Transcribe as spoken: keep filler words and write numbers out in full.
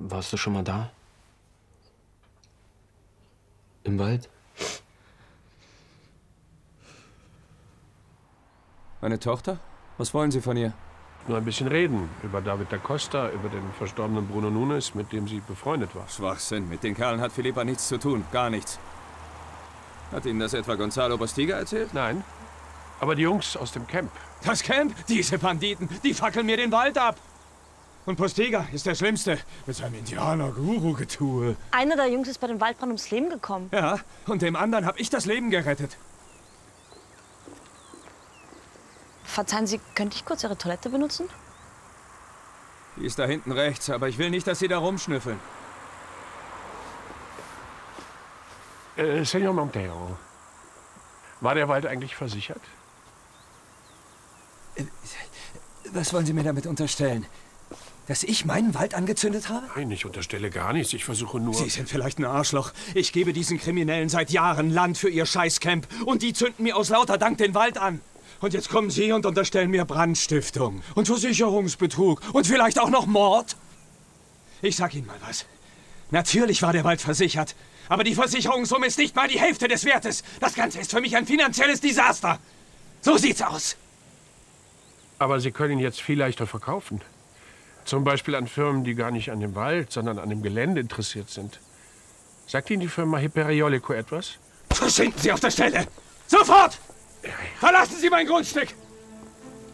Warst du schon mal da? Im Wald? Meine Tochter? Was wollen Sie von ihr? Nur ein bisschen reden über David da Costa, über den verstorbenen Bruno Nunes, mit dem sie befreundet war. Schwachsinn. Mit den Kerlen hat Philippa nichts zu tun. Gar nichts. Hat Ihnen das etwa Gonzalo Postiga erzählt? Nein. Aber die Jungs aus dem Camp. Das Camp? Diese Banditen, die fackeln mir den Wald ab. Und Postiga ist der Schlimmste. Mit seinem Indianer-Guru-Getue. Einer der Jungs ist bei dem Waldbrand ums Leben gekommen. Ja, und dem anderen habe ich das Leben gerettet. Verzeihen Sie, könnte ich kurz Ihre Toilette benutzen? Die ist da hinten rechts, aber ich will nicht, dass Sie da rumschnüffeln. Äh, Senor Montero, war der Wald eigentlich versichert? Was wollen Sie mir damit unterstellen? Dass ich meinen Wald angezündet habe? Nein, ich unterstelle gar nichts. Ich versuche nur... Sie sind vielleicht ein Arschloch. Ich gebe diesen Kriminellen seit Jahren Land für ihr Scheißcamp. Und die zünden mir aus lauter Dank den Wald an. Und jetzt kommen Sie und unterstellen mir Brandstiftung und Versicherungsbetrug und vielleicht auch noch Mord? Ich sag Ihnen mal was. Natürlich war der Wald versichert. Aber die Versicherungssumme ist nicht mal die Hälfte des Wertes. Das Ganze ist für mich ein finanzielles Desaster. So sieht's aus. Aber Sie können ihn jetzt viel leichter verkaufen. Zum Beispiel an Firmen, die gar nicht an dem Wald, sondern an dem Gelände interessiert sind. Sagt Ihnen die Firma Hyperiolico etwas? Verschwinden Sie auf der Stelle! Sofort! Verlassen Sie mein Grundstück!